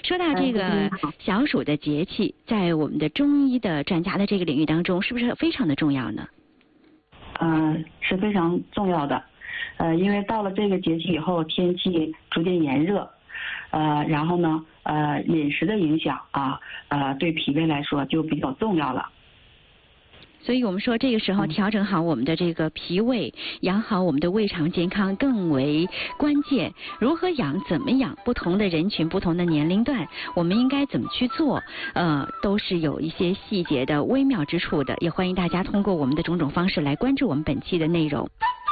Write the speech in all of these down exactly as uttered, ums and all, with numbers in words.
说到这个小暑的节气，在我们的中医的专家的这个领域当中，是不是非常的重要呢？ 嗯、呃，是非常重要的。呃，因为到了这个节气以后，天气逐渐炎热，呃，然后呢，呃，饮食的影响啊，呃，对脾胃来说就比较重要了。 所以我们说这个时候调整好我们的这个脾胃，养好我们的胃肠健康更为关键。如何养，怎么养，不同的人群、不同的年龄段，我们应该怎么去做，呃，都是有一些细节的微妙之处的。也欢迎大家通过我们的种种方式来关注我们本期的内容。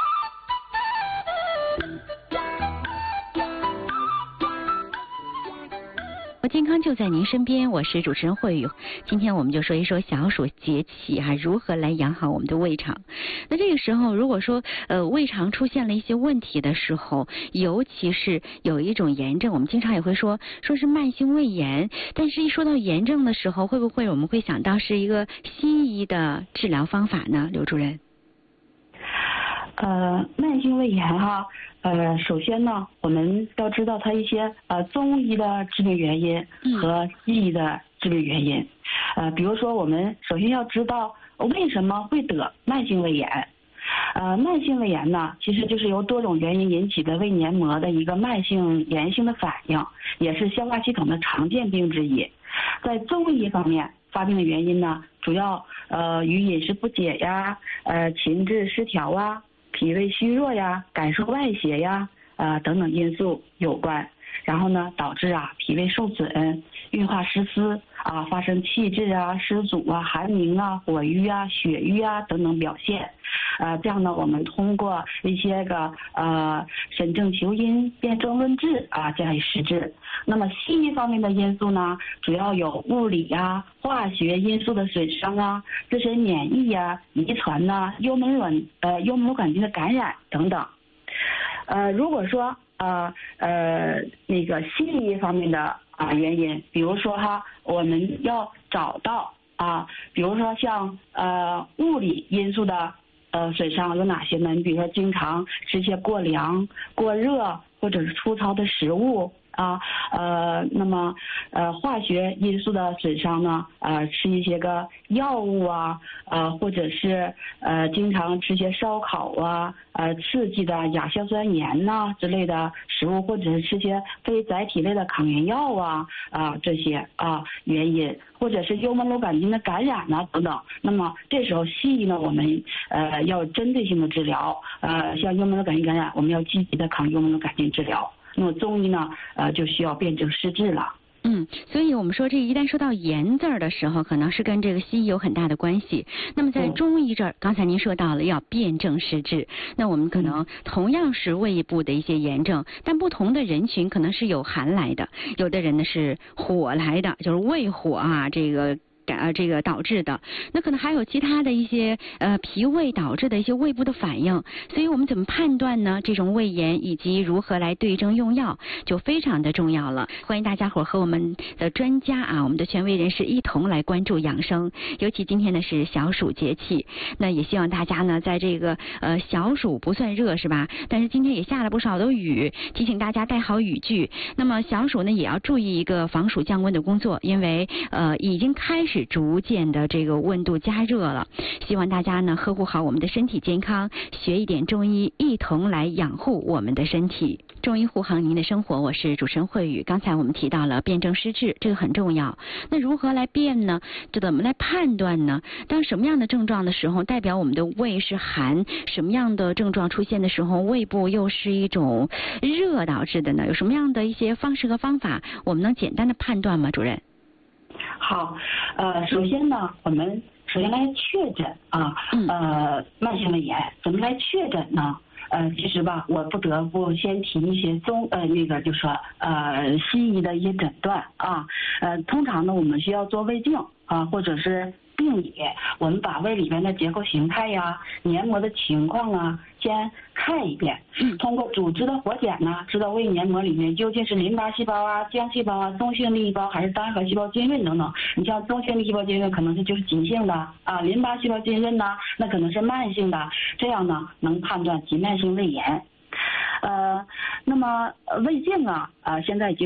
健康就在您身边，我是主持人慧宇。今天我们就说一说小暑节气啊，如何来养好我们的胃肠。那这个时候，如果说呃胃肠出现了一些问题的时候，尤其是有一种炎症，我们经常也会说说是慢性胃炎，但是一说到炎症的时候，会不会我们会想到是一个西医的治疗方法呢？刘主任。 呃，慢性胃炎哈，呃，首先呢，我们要知道它一些呃中医的致病原因和西医的致病原因。呃，比如说我们首先要知道为什么会得慢性胃炎。呃，慢性胃炎呢，其实就是由多种原因引起的胃黏膜的一个慢性炎性的反应，也是消化系统的常见病之一。在中医方面，发病的原因呢，主要呃与饮食不解呀、呃情志失调啊、脾胃虚弱呀、感受外邪呀、呃等等因素有关，然后呢导致啊脾胃受损、运化失司啊，发生气滞啊、湿阻啊、寒凝啊、火瘀啊、血瘀啊等等表现。呃，这样呢，我们通过一些个呃审证求因、辨证论治啊加以施治。那么西医方面的因素呢，主要有物理呀、化学因素的损伤啊、自身免疫呀、遗传呐、幽门卵呃幽门螺杆菌的感染等等。呃，如果说呃呃那个西医方面的啊原因，比如说哈，我们要找到啊，比如说像呃物理因素的呃损伤有哪些呢？你比如说经常吃些过凉、过热或者是粗糙的食物。啊，呃，那么，呃，化学因素的损伤呢，呃，吃一些个药物啊，呃，或者是呃，经常吃些烧烤啊，呃，刺激的亚硝酸盐呐、啊、之类的食物，或者是吃些非载体类的抗炎药啊，啊、呃，这些啊原因，或者是幽门螺杆菌的感染呐、啊、等等。那么这时候西医呢，我们呃要针对性的治疗，呃，像幽门螺杆菌感染，我们要积极的抗幽门螺杆菌治疗。那么中医呢，呃，就需要辨证施治了。 嗯，所以我们说这一旦说到炎字儿的时候，可能是跟这个西医有很大的关系。那么在中医这儿，刚才您说到了要辨证施治，那我们可能同样是胃部的一些炎症，但不同的人群可能是有寒来的，有的人呢是火来的，就是胃火啊，这个。呃，这个导致的，那可能还有其他的一些呃脾胃导致的一些胃部的反应，所以我们怎么判断呢？这种胃炎以及如何来对症用药，就非常的重要了。欢迎大家伙和我们的专家啊，我们的权威人士一同来关注养生。尤其今天呢是小暑节气，那也希望大家呢在这个呃小暑不算热是吧？但是今天也下了不少的雨，提醒大家带好雨具。那么小暑呢也要注意一个防暑降温的工作，因为呃已经开始。逐渐的这个温度加热了，希望大家呢呵护好我们的身体健康，学一点中医，一同来养护我们的身体。中医护航您的生活，我是主持人慧宇。刚才我们提到了辨证施治，这个很重要。那如何来辨呢？这怎么来判断呢？当什么样的症状的时候，代表我们的胃是寒；什么样的症状出现的时候，胃部又是一种热导致的呢？有什么样的一些方式和方法，我们能简单的判断吗？主任？ 好，呃，首先呢，我们首先来确诊啊，呃，慢性胃炎怎么来确诊呢？呃，其实吧，我不得不先提一些中呃那个就说呃西医的一些诊断啊，呃，通常呢我们需要做胃镜啊，或者是病理，我们把胃里边的结构形态呀、黏膜的情况啊，先看一遍。通过组织的活检呢，知道胃黏膜里面究竟是淋巴细胞啊、浆细胞啊、中性粒细胞还是单核细胞浸润等等。你像中性粒细胞浸润可能是就是急性的啊，淋巴细胞浸润呢，那可能是慢性的，这样呢能判断急慢性胃炎。呃，那么胃镜啊，呃，现在已经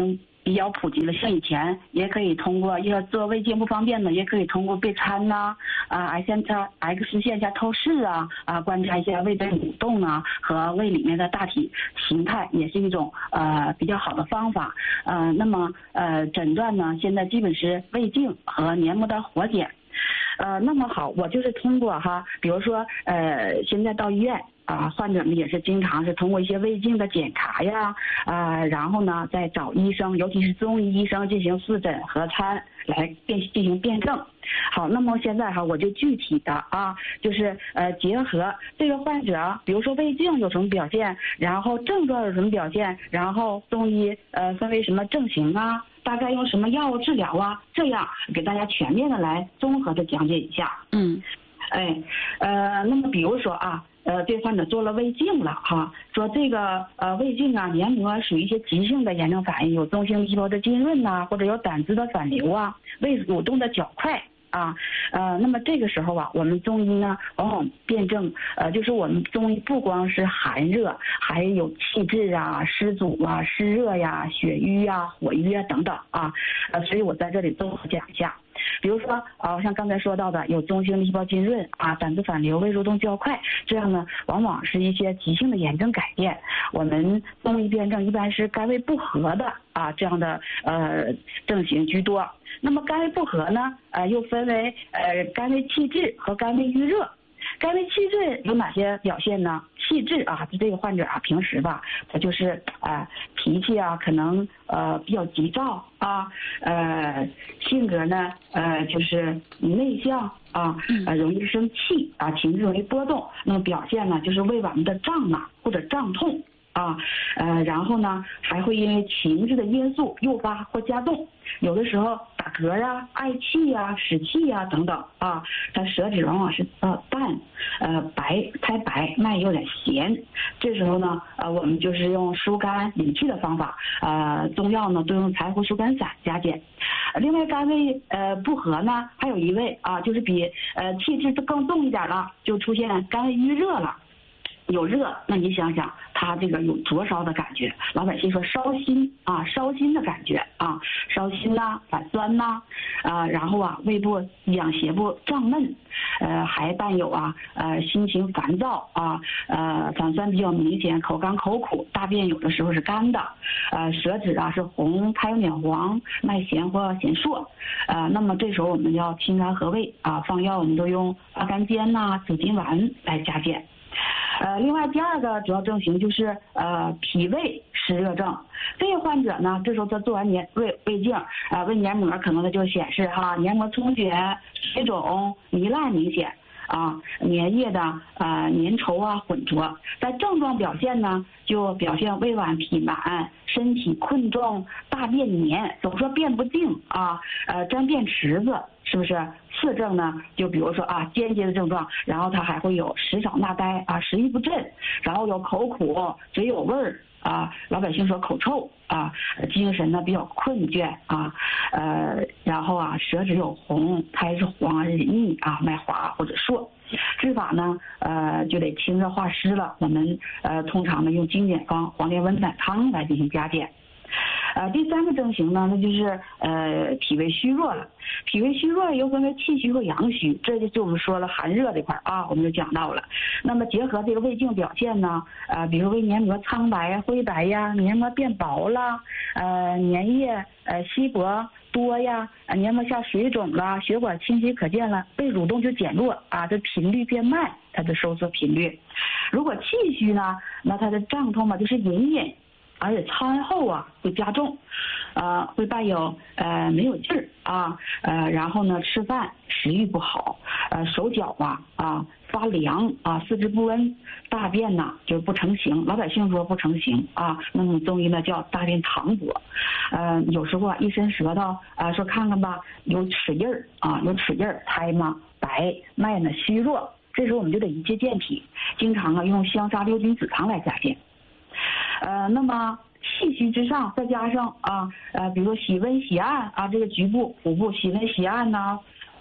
比较普及了，像以前也可以通过，要做胃镜不方便的，也可以通过钡餐呐、啊 X 线下 X 线下透视啊啊观察一下胃的蠕动啊和胃里面的大体形态，也是一种呃比较好的方法。呃，那么呃诊断呢，现在基本是胃镜和黏膜的活检。呃，那么好，我就是通过哈，比如说呃现在到医院。啊，患者们也是经常是通过一些胃镜的检查呀，啊，然后呢再找医生，尤其是中医医生进行复诊核参来辨进行辩证。好，那么现在哈，我就具体的啊，就是呃结合这个患者，比如说胃镜有什么表现，然后症状有什么表现，然后中医呃分为什么症型啊，大概用什么药物治疗啊，这样给大家全面的来综合的讲解一下。 嗯， 哎，呃，那么比如说啊。呃，对患者做了胃镜了哈，说这个呃胃镜啊黏膜属于一些急性的炎症反应，有中性细胞的浸润呐、啊，或者有胆汁的反流啊，胃蠕动的较快啊，呃，那么这个时候啊，我们中医呢往往辩证，呃，就是我们中医不光是寒热，还有气滞啊、湿阻啊、湿热呀、血瘀啊、火瘀啊等等啊，呃，所以我在这里综合讲一下。比如说啊，像刚才说到的，有中性的细胞浸润啊，胆汁反流、胃蠕动较快，这样呢，往往是一些急性的炎症改变。我们中医辩证一般是肝胃不和的啊，这样的呃症型居多。那么肝胃不和呢，呃，又分为呃肝胃气滞和肝胃郁热。肝胃气滞有哪些表现呢？气滞啊，这个患者啊，平时吧，他就是啊、呃、脾气啊，可能呃比较急躁啊，呃性格呢呃就是内向啊，呃容易生气啊，情绪容易波动。那么表现呢，就是胃脘的胀啊或者胀痛啊，呃然后呢还会因为情绪的因素诱发或加重，有的时候打嗝呀、嗳气呀、使气呀等等啊，它舌质往往是呃淡，呃白苔白，脉有点咸。这时候呢，呃我们就是用疏肝理气的方法，呃中药呢都用柴胡疏肝散加减。另外肝胃呃不和呢，还有一位啊，就是比呃气滞更重一点了，就出现肝胃郁热了。有热，那你想想，他这个有灼烧的感觉，老百姓说烧心啊，烧心的感觉啊，烧心呐、啊，反酸呐、啊，啊，然后啊，胃部两胁部胀闷，呃，还伴有啊，呃，心情烦躁啊，呃，反酸比较明显，口干口苦，大便有的时候是干的，呃，舌质啊是红，苔有点黄，脉弦或弦硕，呃，那么这时候我们要清肝和胃啊，方药我们都用八甘煎呐、紫金丸来加减。呃，另外第二个主要症型就是呃脾胃湿热症。这个患者呢，这时候他做完黏胃胃镜啊、呃，胃黏膜可能它就显示哈黏膜充血、水肿、糜烂明显啊，粘液的呃粘稠啊浑浊。在症状表现呢，就表现胃脘痞满、身体困重、大便黏，总说便不净啊，呃沾便池子。是不是次症呢？就比如说啊，间接的症状，然后他还会有食少纳呆啊，食欲不振，然后有口苦、嘴有味儿啊，老百姓说口臭啊，精神呢比较困倦啊，呃，然后啊舌质有红，苔是黄而腻啊，脉滑或者硕。治法呢，呃，就得清热化湿了。我们呃通常呢用经典方黄连温胆汤来进行加减。呃，第三个症型呢，那就是呃脾胃虚弱了。脾胃虚弱又分为气虚和阳虚，这就是我们说了寒热这块啊，我们就讲到了。那么结合这个胃镜表现呢，呃，比如胃黏膜苍白、灰白呀，黏膜变薄了，呃，粘液呃稀薄多呀，呃，黏膜下水肿了，血管清晰可见了，胃蠕动就减弱啊，这频率变慢，它的收缩频率。如果气虚呢，那它的胀痛嘛就是隐隐。而且餐后啊会加重，呃会伴有呃没有劲儿啊，呃然后呢吃饭食欲不好，呃手脚啊啊发凉啊，四肢不温，大便呢就不成形，老百姓说不成形啊，那么中医呢叫大便溏薄，呃有时候啊一伸舌头啊、呃、说看看吧有齿印儿啊有齿印儿，苔嘛白，脉呢虚弱，这时候我们就得一泻健脾，经常啊用香砂六君子汤来加减。呃，那么气虚之上，再加上啊，呃，比如说喜温喜按啊，这个局部腹部喜温喜按呐、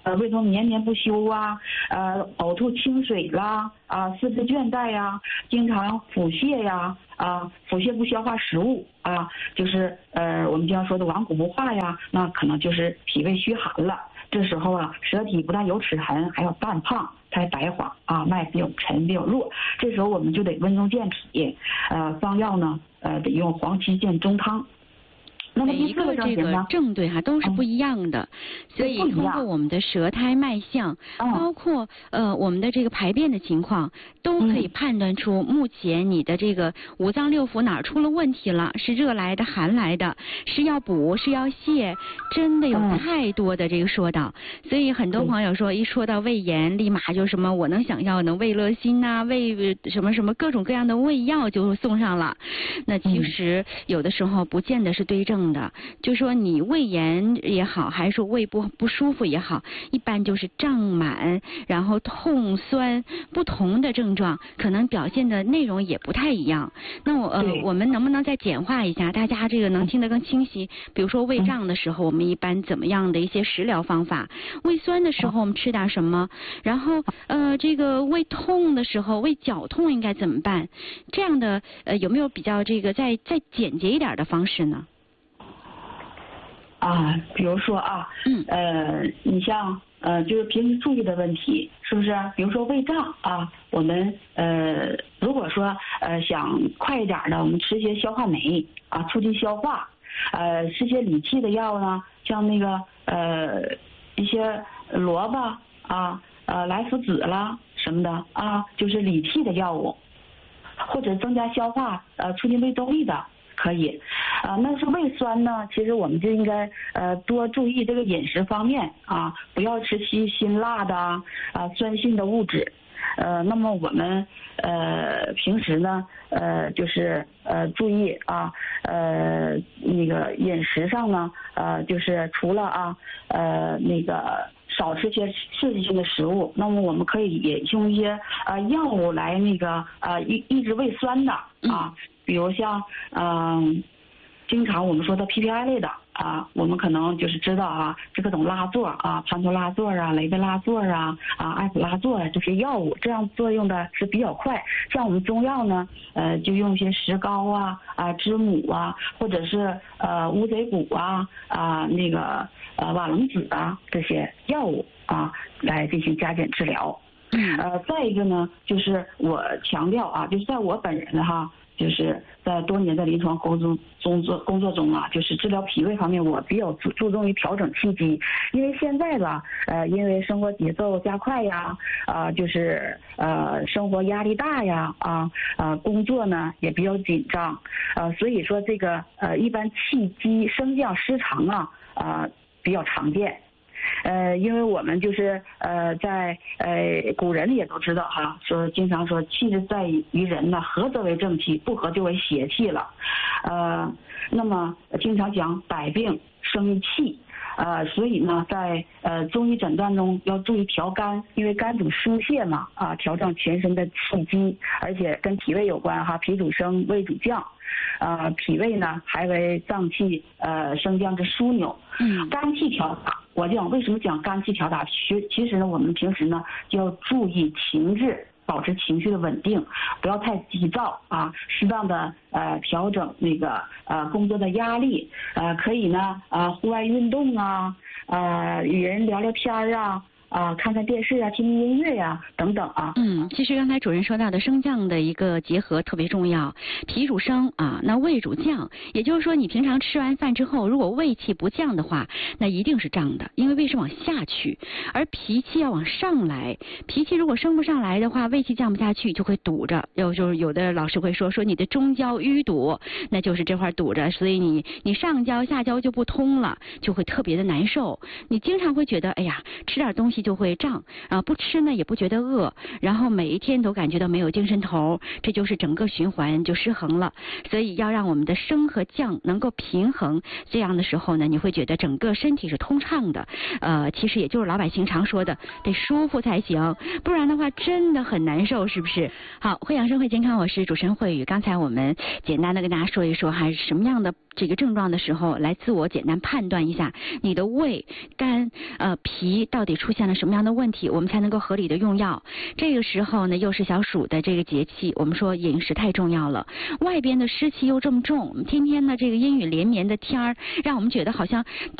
呃胃痛绵绵不休啊，呃呕吐清水啦，啊四肢倦怠呀，经常腹泻呀，啊腹泻不消化食物啊，就是呃我们经常说的顽固不化呀，那可能就是脾胃虚寒了。这时候啊，舌体不但有齿痕，还有淡胖、苔白黄啊，脉比较沉比较弱。这时候我们就得温中健脾，呃，方药呢，呃，得用黄芪健中汤。那么每一个这个症对哈、啊、都是不一样的，嗯、所以通过我们的舌苔脉象， 嗯、 包括呃我们的这个排便的情况，都可以判断出目前你的这个五脏六腑哪儿出了问题了，是热来的、寒来的，是要补是要泻，真的有太多的这个说道。嗯、所以很多朋友说，一说到胃炎，立马就什么我能想要能胃乐心呐、啊，胃什么什么各种各样的胃药就送上了。那其实有的时候不见得是对症。的，就说你胃炎也好，还是说胃不不舒服也好，一般就是胀满，然后痛酸，不同的症状可能表现的内容也不太一样。那我呃，我们能不能再简化一下，大家这个能听得更清晰？比如说胃胀的时候，我们一般怎么样的一些食疗方法？胃酸的时候我们吃点什么？然后呃，这个胃痛的时候，胃绞痛应该怎么办？这样的呃，有没有比较这个再再简洁一点的方式呢？ 啊，比如说啊，嗯，呃，你像呃，就是平时注意的问题，是不是？比如说胃胀啊，我们呃，如果说呃想快一点的，我们吃些消化酶啊，促进消化。呃，吃些理气的药呢，像那个呃一些萝卜啊，呃莱菔子啦什么的啊，就是理气的药物，或者增加消化，呃，促进胃动力的。可以，啊、呃，那是胃酸呢，其实我们就应该呃多注意这个饮食方面啊，不要吃辛辛辣的啊，啊酸性的物质，呃，那么我们呃平时呢呃就是呃注意啊呃那个饮食上呢呃就是除了啊呃那个少吃些刺激性的食物，那么我们可以也用一些呃药物来那个呃抑抑制胃酸的啊。比如像嗯、呃，经常我们说的 P P I 类的啊，我们可能就是知道啊，这个种拉唑啊，潘托拉唑啊，雷贝拉唑啊，啊艾普拉唑啊这些药物，这样作用的是比较快。像我们中药呢，呃，就用一些石膏啊、啊知母啊，或者是呃乌贼骨啊、啊那个呃瓦龙子啊这些药物啊来进行加减治疗。呃，再一个呢，就是我强调啊，就是在我本人哈，就是在多年的临床工作工作工作中啊，就是治疗脾胃方面，我比较注注重于调整气机，因为现在吧，呃，因为生活节奏加快呀，啊、呃，就是呃生活压力大呀，啊，呃工作呢也比较紧张，呃，所以说这个呃一般气机升降失常啊，啊、呃、比较常见。呃，因为我们就是呃，在呃古人也都知道哈，说经常说气质在于人呢，合则为正气，不合就为邪气了。呃，那么经常讲百病生于气，呃，所以呢，在呃中医诊断中要注意调肝，因为肝主疏泄嘛，啊，调整全身的气机，而且跟脾胃有关哈，脾主升，胃主降。呃，脾胃呢还为脏器呃升降之枢纽，嗯，肝气调达。我讲为什么讲肝气调达？其其实呢，我们平时呢就要注意情志，保持情绪的稳定，不要太急躁啊，适当的呃调整那个呃工作的压力，呃可以呢呃户外运动啊，呃与人聊聊天啊。啊，看看电视啊，听听音乐呀、啊，等等啊。 嗯，其实刚才主任说到的升降的一个结合特别重要，脾主升啊，那胃主降，也就是说你平常吃完饭之后，如果胃气不降的话，那一定是胀的，因为胃是往下去，而脾气要往上来，脾气如果升不上来的话，胃气降不下去就会堵着，有就是有的老师会说说你的中焦淤堵，那就是这块堵着，所以你你上焦下焦就不通了，就会特别的难受，你经常会觉得哎呀吃点东西就会胀啊，不吃呢也不觉得饿，然后每一天都感觉到没有精神头，这就是整个循环就失衡了。所以要让我们的升和降能够平衡，这样的时候呢，你会觉得整个身体是通畅的。呃，其实也就是老百姓常说的，得舒服才行，不然的话真的很难受，是不是？好，会养生会健康，我是主持人慧宇。刚才我们简单的跟大家说一说，还是什么样的这个症状的时候，来自我简单判断一下你的胃、肝、呃脾到底出现了什么样的问题，我们才能够合理的用药。这个时候呢，又是小暑的这个节气，我们说饮食太重要了。外边的湿气又这么重，天天呢这个阴雨连绵的天儿，让我们觉得好像